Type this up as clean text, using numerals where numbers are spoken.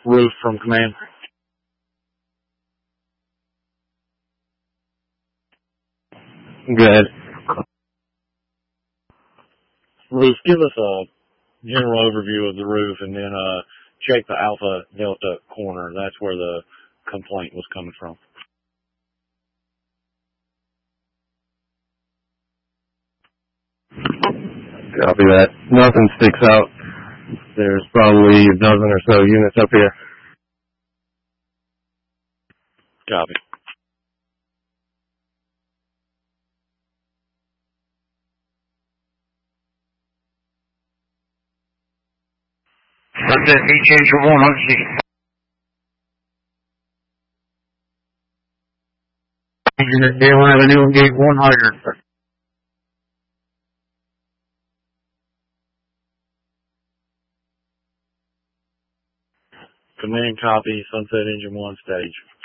Roof from command. Good. Roof, give us a general overview of the roof and then check the Alpha Delta corner. That's where the complaint was coming from. Copy that. Nothing sticks out. There's probably a dozen or so units up here. Copy. That's it. Each engine 100. Engine at Dale Avenue, gate 100. Command copy, Sunset Engine 1 stage.